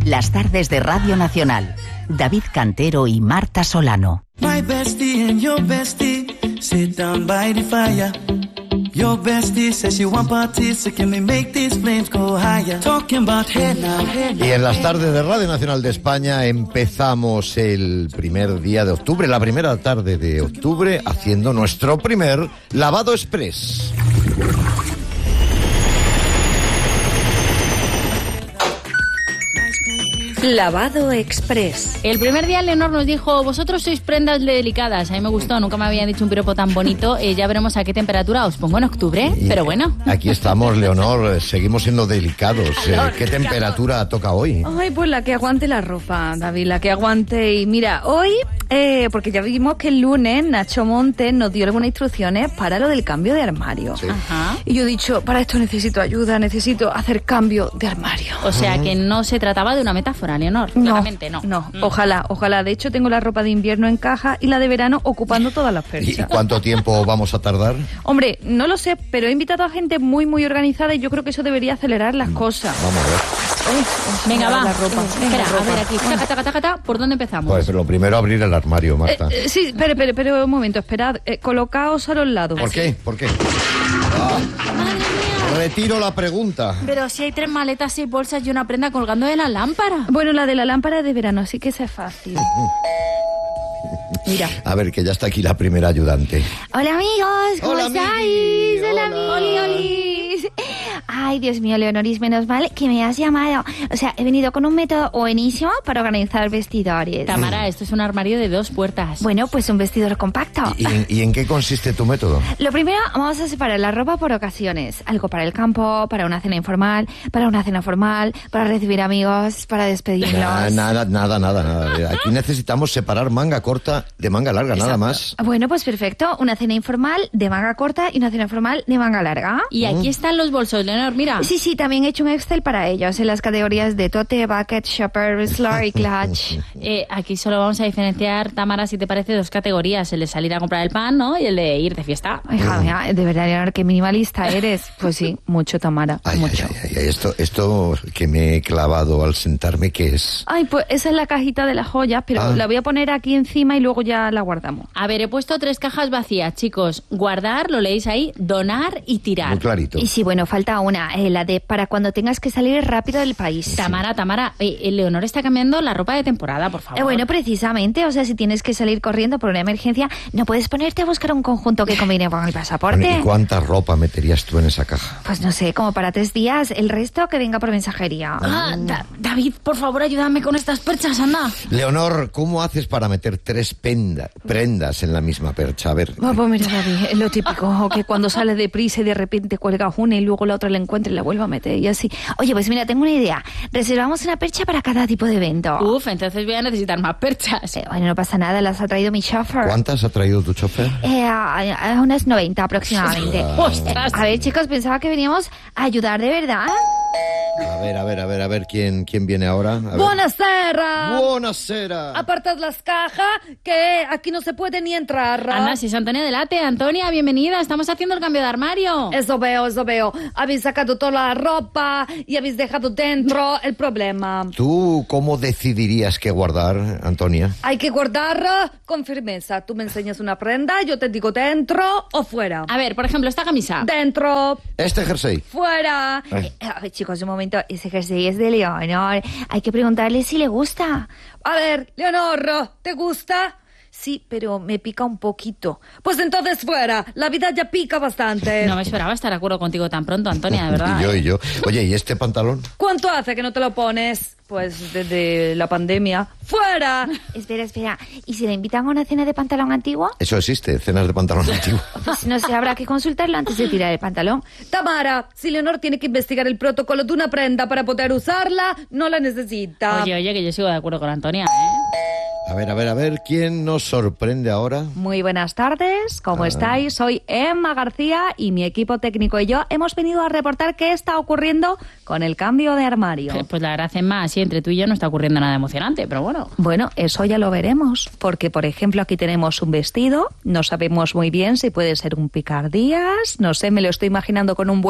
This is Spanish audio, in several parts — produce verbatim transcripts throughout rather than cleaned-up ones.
Las tardes de Radio Nacional. David Cantero y Marta Solano. My bestie and your bestie sit down by the fire. Your bestie says you want parties, so can we make these flames go higher? Talking about hey now, hey now. Y en las tardes de Radio Nacional de España empezamos el primer día de octubre, la primera tarde de octubre, haciendo nuestro primer lavado express. Lavado Express. El primer día Leonor nos dijo, vosotros sois prendas delicadas. A mí me gustó, nunca me habían dicho un piropo tan bonito. Eh, ya veremos a qué temperatura os pongo en octubre, y pero bueno. Aquí estamos, Leonor, seguimos siendo delicados. Eh, ¿Qué temperatura toca hoy? Ay, pues la que aguante la ropa, David, la que aguante. Y mira, hoy, eh, porque ya vimos que el lunes Nacho Montes nos dio algunas instrucciones para lo del cambio de armario. Sí. Ajá. Y yo he dicho, para esto necesito ayuda, necesito hacer cambio de armario. O sea que no se trataba de una metáfora, Leonor. No, Claramente no. No, Mm. ojalá, ojalá. De hecho, tengo la ropa de invierno en caja y la de verano ocupando todas las ¿Y perchas. cuánto tiempo vamos a tardar? Hombre, no lo sé, pero he invitado a gente muy, muy organizada y yo creo que eso debería acelerar las cosas. Vamos a ver. Uy, uy, Venga, va. la ropa. Espera, la ropa. a ver aquí. Taca, taca, taca, taca. ¿Por dónde empezamos? Pues lo primero, abrir el armario, Marta. Eh, eh, sí, pero, pero, pero un momento, esperad. Eh, colocaos a los lados. ¿Por qué? ¿Por qué? Ah, Madre mía. retiro la pregunta. Pero si hay tres maletas, seis bolsas y una prenda colgando de la lámpara. Bueno, la de la lámpara es de verano, así que esa es fácil. Mira. A ver, que ya está aquí la primera ayudante. Hola, amigos, ¿cómo Hola, estáis? amigui. Hola, Hola. amigos. Olis. Ay, Dios mío, Leonoris, menos mal que me has llamado. O sea, he venido con un método buenísimo para organizar vestidores. Tamara, esto es un armario de dos puertas. Bueno, pues un vestidor compacto. ¿Y, y, y en qué consiste tu método? Lo primero, vamos a separar la ropa por ocasiones. Algo para el campo, para una cena informal, para una cena formal, para recibir amigos, para despedirlos. Nada, nada, nada, nada, nada. Aquí necesitamos separar manga corta de manga larga, nada Exacto. más. Bueno, pues perfecto. Una cena informal de manga corta y una cena formal de manga larga. Y aquí están los bolsos, Leonor, mira. Sí, sí, también he hecho un Excel para ellos en las categorías de tote, bucket, shopper, whistler y clutch. Eh, aquí solo vamos a diferenciar, Tamara, si te parece, dos categorías. El de salir a comprar el pan, ¿no? Y el de ir de fiesta. Hija mía, de verdad, Leonor, qué minimalista eres. Pues sí, mucho, Tamara, Ay, ay, mucho. ay, ay, esto, esto que me he clavado al sentarme, ¿qué es? Ay, pues esa es la cajita de las joyas, pero Ah. la voy a poner aquí encima y luego ya la guardamos. A ver, he puesto tres cajas vacías, chicos. Guardar, lo leéis ahí, donar y tirar. Muy clarito. Y sí, bueno, falta una, eh, la de para cuando tengas que salir rápido del país. Tamara, Tamara, eh, eh, Leonor está cambiando la ropa de temporada, por favor. Eh, bueno, precisamente, o sea, si tienes que salir corriendo por una emergencia, no puedes ponerte a buscar un conjunto que combine con el pasaporte. Bueno, ¿y cuánta ropa meterías tú en esa caja? Pues no sé, como para tres días, el resto que venga por mensajería. Ah, Da- David, por favor, ayúdame con estas perchas, anda. Leonor, ¿cómo haces para meter tres penda- prendas en la misma percha? A ver. Ah, pues mira, David, es lo típico, que cuando sale deprisa y de repente cuelga una y luego la otra la encuentra y la vuelve a meter y así. Oye, pues mira, tengo una idea. Reservamos una percha para cada tipo de evento. Uf, entonces voy a necesitar más perchas. Eh, bueno, no pasa nada, las ha traído mi chofer. ¿Cuántas ha traído tu chofer? Eh, a, a unas noventa aproximadamente. ¡Ostras! A ver, chicos, pensaba que veníamos a ayudar de verdad. A ver, a ver, a ver, a ver, ¿quién, quién viene ahora? A ver. ¡Buonasera! Buonasera. Apartad las cajas, que aquí no se puede ni entrar. Anda, si es Antonia Delate. Antonia, bienvenida. Estamos haciendo el cambio de armario. Eso veo, eso veo. Habéis sacado toda la ropa y habéis dejado dentro el problema. ¿Tú cómo decidirías qué guardar, Antonia? Hay que guardar con firmeza. Tú me enseñas una prenda, yo te digo dentro o fuera. A ver, por ejemplo, esta camisa. Dentro, Este jersey. fuera. Ay. Eh, a ver, chicos, un momento. Ese jersey es de Leonor. Hay que preguntarle si le gusta. A ver, Leonor, ¿te gusta? Sí, pero me pica un poquito. Pues entonces fuera. La vida ya pica bastante. No me esperaba estar de acuerdo contigo tan pronto, Antonia, de verdad. Y yo, ¿eh? y yo. Oye, ¿y este pantalón? ¿Cuánto hace que no te lo pones? Pues desde la pandemia. ¡Fuera! Espera, espera. ¿Y si le invitan a una cena de pantalón antiguo? Eso existe, cenas de pantalón antiguo. Pues no sé, habrá que consultarlo antes de tirar el pantalón. Tamara, si Leonor tiene que investigar el protocolo de una prenda para poder usarla, no la necesita. Oye, oye, que yo sigo de acuerdo con Antonia, ¿eh? A ver, a ver, a ver, ¿quién nos sorprende ahora? Muy buenas tardes, ¿cómo Ah. estáis? Soy Emma García y mi equipo técnico y yo hemos venido a reportar qué está ocurriendo con el cambio de armario. Eh, Pues la verdad es más, sí, entre tú y yo no está ocurriendo nada emocionante, pero bueno. Bueno, eso ya lo veremos, porque por ejemplo aquí tenemos un vestido, no sabemos muy bien si puede ser un picardías, no sé, me lo estoy imaginando con un buen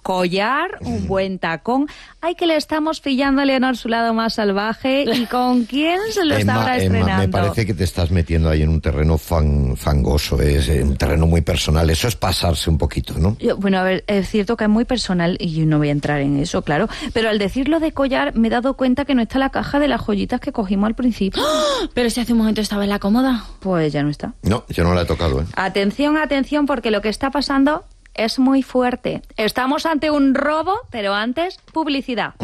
collar, un buen tacón. Ay, que le estamos pillando a Leonor su lado más salvaje. ¿Y con quién se lo Emma, estará Emma, estrenando? me parece que te estás metiendo ahí en un terreno fan, fangoso, es eh, un terreno muy personal. Eso es pasarse un poquito, ¿no? Yo, bueno, a ver, es cierto que es muy personal y yo no voy a entrar en eso, claro. Pero al decirlo de collar, me he dado cuenta que no está la caja de las joyitas que cogimos al principio. ¡Oh! Pero si hace un momento estaba en la cómoda. Pues ya no está. No, yo no la he tocado, ¿eh? Atención, atención, porque lo que está pasando es muy fuerte. Estamos ante un robo, pero antes, publicidad.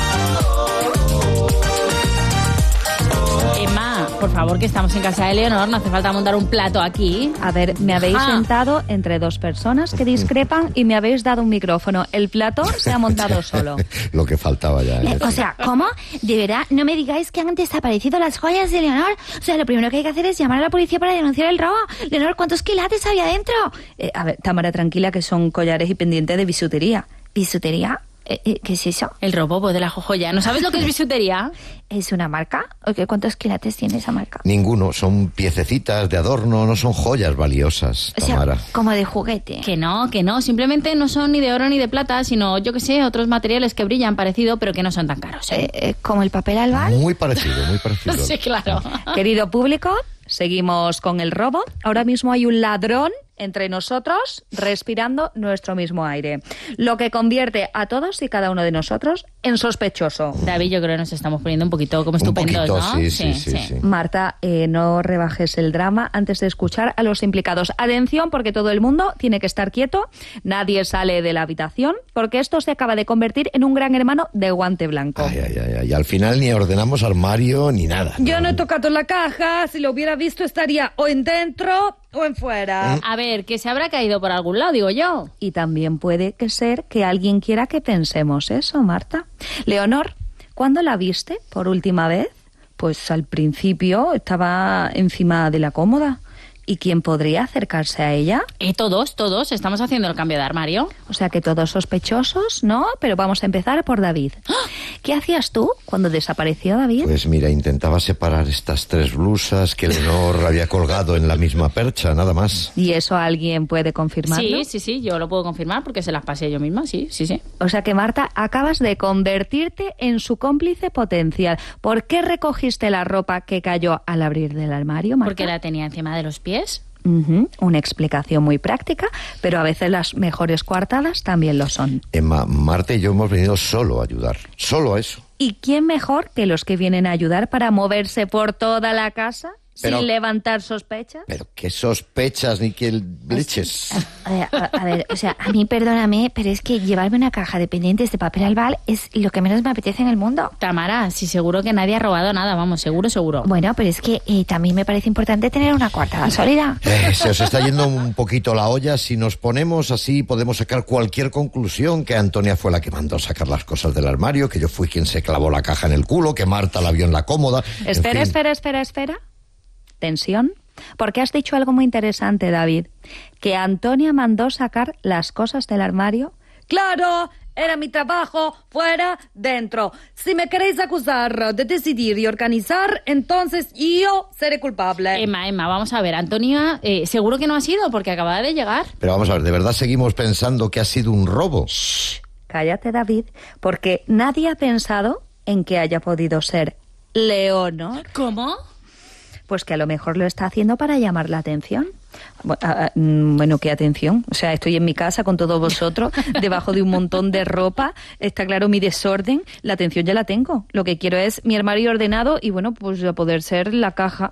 Emma, por favor, que estamos en casa de Leonor, no hace falta montar un plato aquí. A ver, me habéis Ah. sentado entre dos personas que discrepan y me habéis dado un micrófono. El plato se ha montado solo. Lo que faltaba ya. ¿eh? O sea, ¿cómo? De verdad, no me digáis que han desaparecido las joyas de Leonor. O sea, lo primero que hay que hacer es llamar a la policía para denunciar el robo. Leonor, ¿cuántos quilates había dentro? Eh, a ver, Tamara, tranquila, que son collares y pendientes de bisutería. ¿Bisutería? Eh, eh, ¿Qué es eso? El robo pues, de la jojoya. ¿No sabes lo que es bisutería? ¿Es una marca? ¿O qué? ¿Cuántos quilates tiene esa marca? Ninguno, son piececitas de adorno, no son joyas valiosas, O sea, Tamara. como de juguete. Que no, que no. Simplemente no son ni de oro ni de plata, sino, yo que sé, otros materiales que brillan parecido, pero que no son tan caros. ¿eh? Eh, eh, ¿Como el papel albal? Muy parecido, muy parecido. Sí, claro. Querido público, seguimos con el robo. Ahora mismo hay un ladrón entre nosotros respirando nuestro mismo aire, lo que convierte a todos y cada uno de nosotros en sospechoso. David, yo creo que nos estamos poniendo un poquito como Un estupendos, poquito, ¿no? sí, sí, sí, sí. Marta, eh, no rebajes el drama antes de escuchar a los implicados. Atención, porque todo el mundo tiene que estar quieto, nadie sale de la habitación, porque esto se acaba de convertir en un gran hermano de guante blanco. Ay, ay, ay, ay. Y al final ni ordenamos armario ni nada. Yo no he tocado la caja, si lo hubiera visto estaría o en dentro o en fuera. A ver, que se habrá caído por algún lado, digo yo. Y también puede que ser que alguien quiera que pensemos eso, Marta. Leonor, ¿cuándo la viste por última vez? Pues al principio estaba encima de la cómoda. ¿Y quién podría acercarse a ella? Eh, todos, todos, estamos haciendo el cambio de armario. O sea que todos sospechosos, ¿no? Pero vamos a empezar por David. ¿Qué hacías tú cuando desapareció David? Pues mira, intentaba separar estas tres blusas que Leonor había colgado en la misma percha, nada más. ¿Y eso alguien puede confirmarlo? Sí, sí, sí, yo lo puedo confirmar porque se las pasé yo misma, sí, sí, sí. O sea que, Marta, acabas de convertirte en su cómplice potencial. ¿Por qué recogiste la ropa que cayó al abrir del armario, Marta? Porque la tenía encima de los pies. Ujú, una explicación muy práctica, pero a veces las mejores coartadas también lo son. Emma, Marta y yo hemos venido solo a ayudar, solo a eso. ¿Y quién mejor que los que vienen a ayudar para moverse por toda la casa Pero- sin levantar sospechas? Pero qué sospechas ni qué leches. A ver, a, a ver, o sea, a mí perdóname, pero es que llevarme una caja de pendientes de papel albal es lo que menos me apetece en el mundo. Tamara, sí, seguro que nadie ha robado nada, vamos, seguro, seguro. Bueno, pero es que eh, también me parece importante tener una coartada sólida. Eh, se os está yendo un poquito la olla. Si nos ponemos así, podemos sacar cualquier conclusión, que Antonia fue la que mandó sacar las cosas del armario, que yo fui quien se clavó la caja en el culo, que Marta la vio en la cómoda. En Espera, fin. espera, espera, espera. Tensión. Porque has dicho algo muy interesante, David. Que Antonia mandó sacar las cosas del armario. ¡Claro! Era mi trabajo, fuera, dentro. Si me queréis acusar de decidir y organizar, entonces yo seré culpable. Emma, Emma, vamos a ver, Antonia, eh, seguro que no ha sido porque acaba de llegar. Pero vamos a ver, ¿de verdad seguimos pensando que ha sido un robo? Cállate, David, porque nadie ha pensado en que haya podido ser Leonor. ¿Cómo? Pues que a lo mejor lo está haciendo para llamar la atención. Bu- ah, ah, mm, Bueno, ¿qué atención? O sea, estoy en mi casa con todos vosotros, debajo de un montón de ropa. Está claro mi desorden. La atención ya la tengo. Lo que quiero es mi armario ordenado y, bueno, pues a poder ser la caja.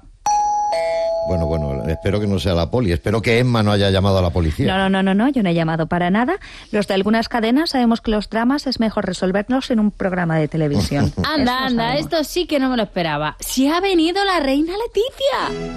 Bueno, bueno, espero que no sea la poli. Espero que Emma no haya llamado a la policía. No, no, no, no, no, yo no he llamado para nada. Los de algunas cadenas sabemos que los dramas es mejor resolverlos en un programa de televisión. Anda, Eso anda, sabemos. esto sí que no me lo esperaba. Si ha venido la reina Leticia.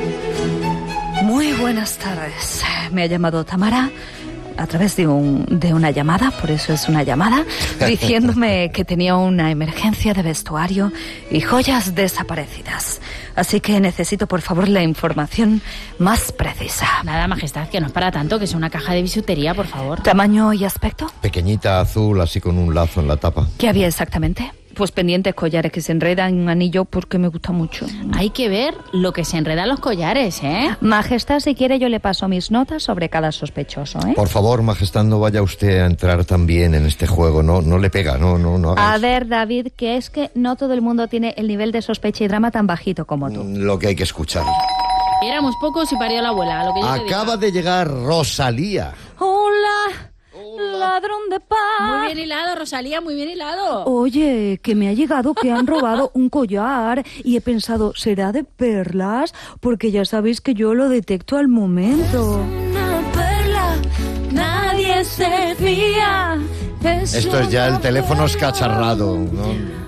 Muy buenas tardes. Me ha llamado Tamara a través de, un, de una llamada, por eso es una llamada, diciéndome que tenía una emergencia de vestuario y joyas desaparecidas. Así que necesito, por favor, la información más precisa. Nada, majestad, que no es para tanto, que es una caja de bisutería, por favor. ¿Tamaño y aspecto? Pequeñita, azul, así con un lazo en la tapa. ¿Qué había exactamente? Pues pendientes, collares que se enredan en un anillo porque me gusta mucho. Hay que ver lo que se enreda en los collares, ¿eh? Majestad, si quiere yo le paso mis notas sobre cada sospechoso, ¿eh? Por favor, Majestad, no vaya usted a entrar también en este juego. No, no le pega, no, no, no haga A eso. ver, David, que es que no todo el mundo tiene el nivel de sospecha y drama tan bajito como tú. Lo que hay que escuchar. Éramos pocos y parió la abuela, lo que yo te Acaba diga. de llegar Rosalía. Hola, ladrón de paz. Muy bien hilado, Rosalía, muy bien hilado. Oye, que me ha llegado que han robado un collar y he pensado, ¿será de perlas? Porque ya sabéis que yo lo detecto al momento. Una perla, nadie se fía. Esto es ya el teléfono escacharrado, ¿no?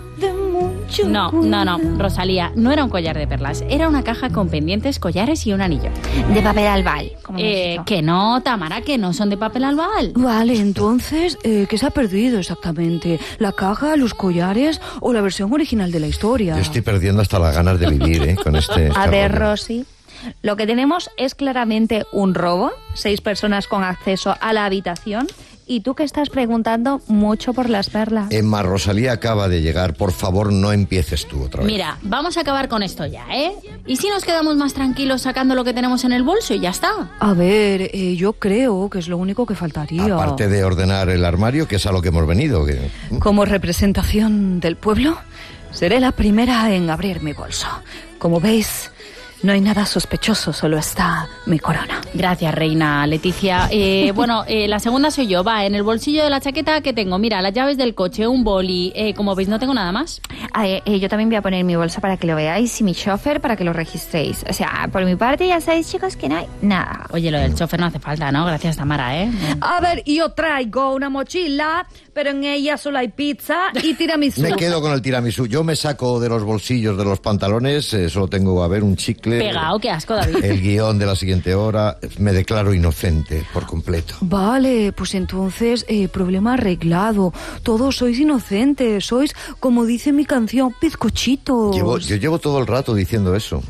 No, no, no, Rosalía, no era un collar de perlas, era una caja con pendientes, collares y un anillo. De papel albal. Como Eh, México. que no, Tamara, que no son de papel albal. Vale, entonces, eh, ¿qué se ha perdido exactamente? ¿La caja, los collares o la versión original de la historia? Yo estoy perdiendo hasta las ganas de vivir, ¿eh? Con este... A este ver, rollo. Rosy, lo que tenemos es claramente un robo, seis personas con acceso a la habitación, y tú que estás preguntando mucho por las perlas. Emma, Rosalía acaba de llegar. Por favor, no empieces tú otra vez. Mira, vamos a acabar con esto ya, ¿eh? ¿Y si nos quedamos más tranquilos sacando lo que tenemos en el bolso y ya está? A ver, eh, yo creo que es lo único que faltaría. Aparte de ordenar el armario, que es a lo que hemos venido. Que... Como representación del pueblo, seré la primera en abrir mi bolso. Como veis, no hay nada sospechoso, solo está mi corona. Gracias, reina Leticia. Eh, bueno, eh, la segunda soy yo. Va, en el bolsillo de la chaqueta que tengo, mira, las llaves del coche, un boli. Eh, como veis, no tengo nada más. Ah, eh, eh, yo también voy a poner mi bolsa para que lo veáis y mi chofer para que lo registréis. O sea, por mi parte ya sabéis, chicos, que no hay nada. Oye, lo del chofer no hace falta, ¿no? Gracias, Tamara, ¿eh? A ver, yo traigo una mochila, pero en ella solo hay pizza y tiramisú. Me quedo con el tiramisú. Yo me saco de los bolsillos de los pantalones, eh, solo tengo, a ver, un chicle. Pegado, qué asco, David. El guión de la siguiente hora. Me declaro inocente por completo. Vale, pues entonces, eh, problema arreglado. Todos sois inocentes, sois, como dice mi canción, bizcochitos. Llevo, yo llevo todo el rato diciendo eso.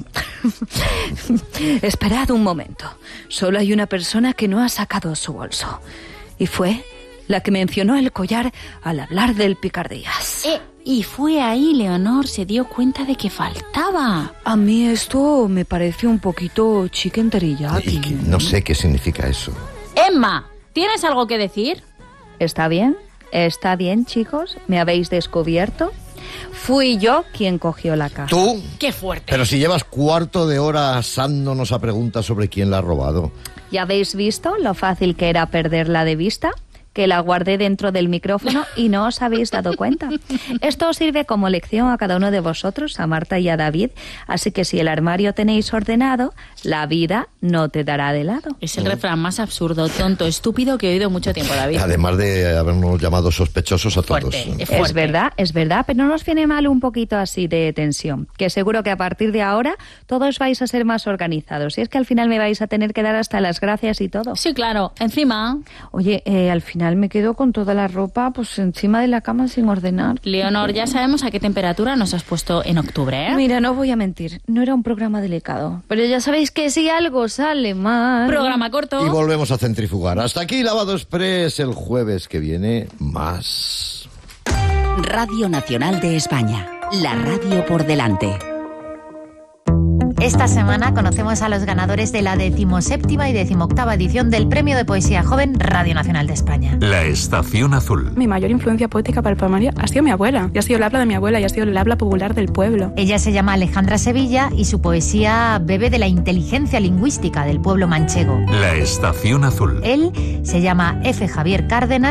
Esperad un momento. Solo hay una persona que no ha sacado su bolso. Y fue la que mencionó el collar al hablar del picardías. Eh, y fue ahí, Leonor se dio cuenta de que faltaba. A mí esto me parece un poquito chicken teriyaki. Y que no sé qué significa eso. Emma, ¿tienes algo que decir? ¿Está bien? ¿Está bien, chicos? ¿Me habéis descubierto? Fui yo quien cogió la caja. ¿Tú? ¡Qué fuerte! Pero si llevas cuarto de hora asándonos a preguntas sobre quién la ha robado. ¿Ya habéis visto lo fácil que era perderla de vista? Que la guardé dentro del micrófono y no os habéis dado cuenta. Esto os sirve como lección a cada uno de vosotros, a Marta y a David. Así que si el armario tenéis ordenado, la vida no te dará de lado. Es el refrán más absurdo, tonto, estúpido que he oído mucho tiempo, David. Además de habernos llamado sospechosos a todos. Fuerte, es Es fuerte. verdad, es verdad, pero no nos viene mal un poquito así de tensión. Que seguro que a partir de ahora todos vais a ser más organizados. Y es que al final me vais a tener que dar hasta las gracias y todo. Sí, claro. Encima, Oye, eh, al final me quedo con toda la ropa pues encima de la cama sin ordenar. Leonor, ya sabemos a qué temperatura nos has puesto en octubre, ¿eh? Mira, no voy a mentir, no era un programa delicado. Pero ya sabéis que si algo sale mal... Programa corto. Y volvemos a centrifugar. Hasta aquí Lavado Express. El jueves que viene, más. Radio Nacional de España. La radio por delante. Esta semana conocemos a los ganadores de la decimoséptima y decimoctava edición del Premio de Poesía Joven Radio Nacional de España. La Estación Azul. Mi mayor influencia poética para el poemario ha sido mi abuela. Y ha sido el habla de mi abuela y ha sido el habla popular del pueblo. Ella se llama Alejandra Sevilla y su poesía bebe de la inteligencia lingüística del pueblo manchego. La Estación Azul. Él se llama F. Javier Cárdenas.